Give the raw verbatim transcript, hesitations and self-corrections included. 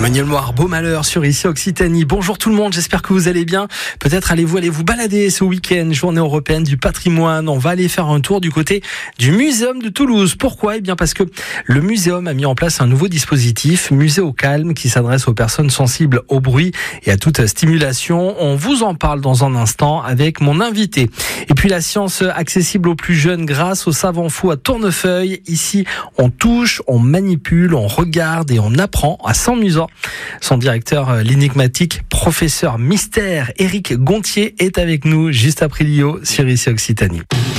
Emmanuel Moir, beau malheur sur ici Occitanie. Bonjour tout le monde, j'espère que vous allez bien. Peut-être allez-vous aller vous balader ce week-end, journée européenne du patrimoine. On va aller faire un tour du côté du Muséum de Toulouse. Pourquoi ? Eh bien parce que le Muséum a mis en place un nouveau dispositif, Musée au calme, qui s'adresse aux personnes sensibles au bruit et à toute stimulation. On vous en parle dans un instant avec mon invité. Et puis la science accessible aux plus jeunes grâce au savant fou à Tournefeuille. Ici, on touche, on manipule, on regarde et on apprend à s'amuser. Son directeur, l'énigmatique professeur mystère Éric Gontier, est avec nous juste après Lio sur ici Occitanie.